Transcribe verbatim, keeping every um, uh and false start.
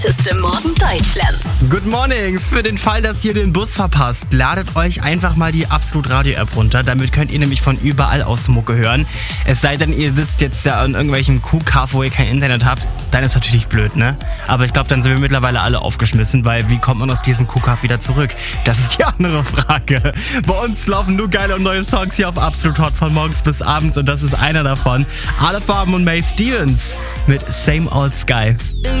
Morgen Deutschlands. Good morning. Für den Fall, dass ihr den Bus verpasst, ladet euch einfach mal die Absolut Radio App runter. Damit könnt ihr nämlich von überall aus Mucke hören. Es sei denn, ihr sitzt jetzt da an irgendwelchem Kuhkaff, wo ihr kein Internet habt. Dann ist natürlich blöd, ne? Aber ich glaube, dann sind wir mittlerweile alle aufgeschmissen, weil wie kommt man aus diesem Kuhkaff wieder zurück? Das ist die andere Frage. Bei uns laufen nur geile und neue Songs hier auf Absolut Hot von morgens bis abends und das ist einer davon. Ale Farben und May Stevens mit Same Old Sky.